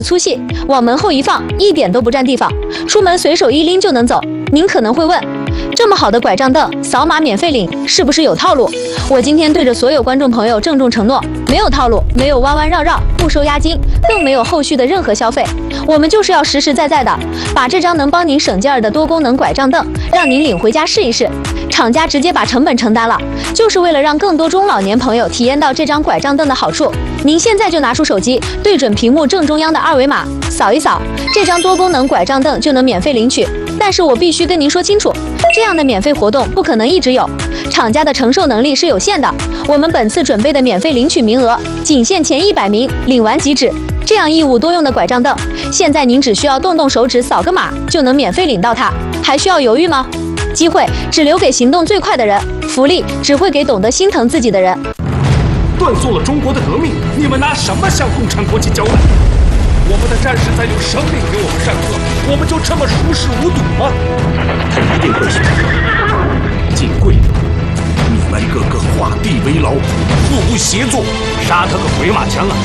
粗细，往门后一放，一点都不占地方，出门随手一拎就能走。您可能会问，这么好的拐杖凳，扫码免费领，是不是有套路？我今天对着所有观众朋友郑重承诺，没有套路，没有弯弯绕绕，不收押金，更没有后续的任何消费。我们就是要实实在在的把这张能帮您省劲儿的多功能拐杖凳，让您领回家试一试。厂家直接把成本承担了，就是为了让更多中老年朋友体验到这张拐杖凳的好处。您现在就拿出手机，对准屏幕正中央的二维码，扫一扫，这张多功能拐杖凳就能免费领取。但是我必须跟您说清楚，这样的免费活动不可能一直有，厂家的承受能力是有限的。我们本次准备的免费领取名额仅限前100名，领完即止。这样一物多用的拐杖凳，现在您只需要动动手指扫个码就能免费领到它，还需要犹豫吗？机会只留给行动最快的人，福利只会给懂得心疼自己的人。 断送了中国的革命，你们拿什么向共产国际交代？我们的战士在用生命给我们上课，我们就这么熟视无睹吗？ 他一定会选晋贵的，你们个个画地为牢，互不协作， 杀他个回马枪啊！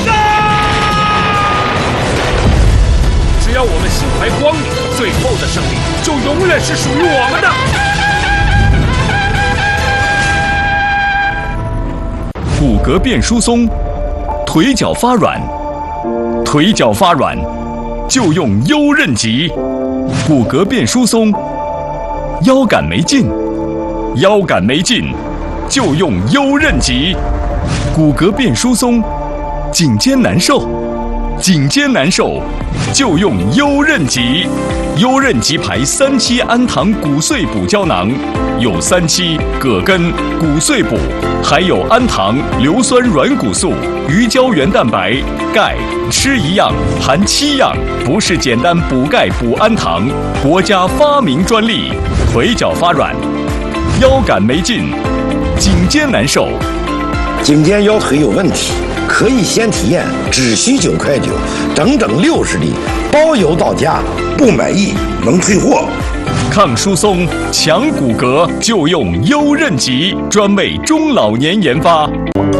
只要我们心怀光明，最后的胜利就永远是属于我们的。 骨骼变疏松，腿脚发软，腿脚发软就用优韧极。骨骼变疏松，腰杆没劲，腰杆没劲就用优韧极。骨骼变疏松，颈肩难受，颈肩难受就用优韧极。优韧极牌3期氨糖骨碎补胶囊，有3期葛根、骨碎补，还有氨糖、硫酸软骨素、鱼胶原蛋白、钙，吃一样含7样，不是简单补钙补氨糖，国家发明专利。腿脚发软，腰杆没劲，颈肩难受， 颈肩腰腿有问题，可以先体验，只需9块9，整整60粒，包邮到家，不满意能退货。 抗疏松、强骨骼就用优韧极，专为中老年研发。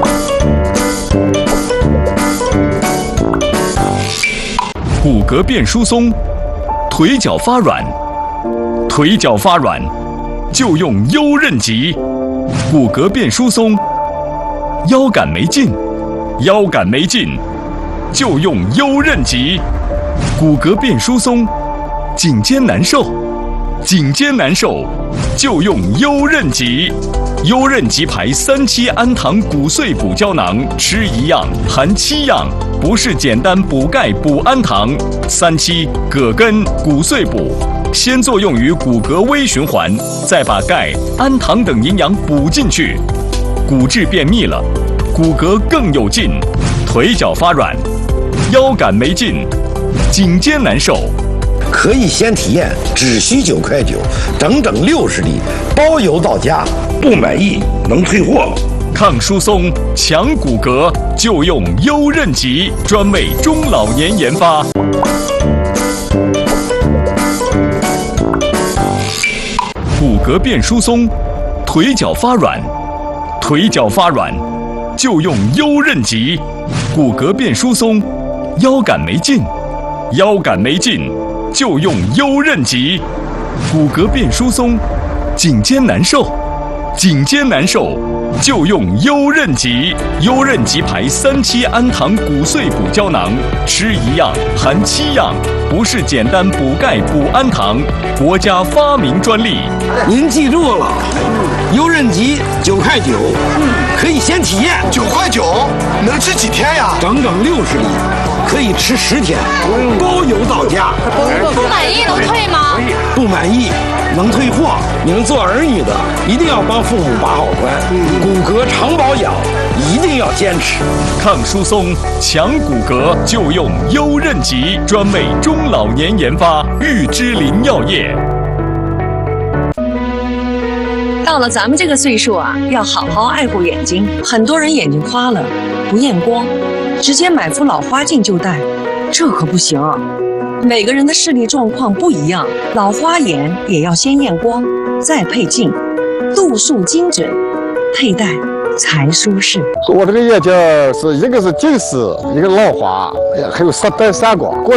骨骼变疏松，腿脚发软，腿脚发软就用优韧极。骨骼变疏松，腰杆没劲，腰杆没劲就用优韧极。骨骼变疏松，颈肩难受，颈肩难受就用优韧极。优韧极牌3期氨糖骨碎补胶囊，吃一样含7样，不是简单补钙补氨糖。3期葛根、骨碎补，先作用于骨骼微循环，再把钙、氨糖等营养补进去，骨质变密了，骨骼更有劲。腿脚发软，腰杆没劲，颈肩难受， 可以先体验，只需9块9，整整60粒，包邮到家，不满意能退货。 抗疏松、强骨骼就用优韧极，专为中老年研发。骨骼变疏松，腿脚发软，腿脚发软就用优韧极。骨骼变疏松，腰杆没劲，腰杆没劲就用优韧极。骨骼变疏松，颈肩难受，颈肩难受就用优韧极。优韧极牌3期氨糖骨碎补胶囊，吃一样含7样，不是简单补钙补氨糖，国家发明专利。 您记住了，优韧极9块9，可以先体验。 9块9，能吃几天呀？ 整整60粒，可以吃10天，包邮到家。 不满意能退吗？ 不满意能退货。你们做儿女的一定要帮父母把好关，骨骼常保养一定要坚持。 抗疏松、强骨骼就用优韧极，专为中老年研发。玉芝林药业。 到了咱们这个岁数啊，要好好爱护眼睛。很多人眼睛花了，不验光，直接买副老花镜就戴，这可不行啊。每个人的视力状况不一样，老花眼也要先验光，再配镜，度数精准，佩戴才舒适。 我这个眼镜是一个是近视，一个老花，还有色带散光。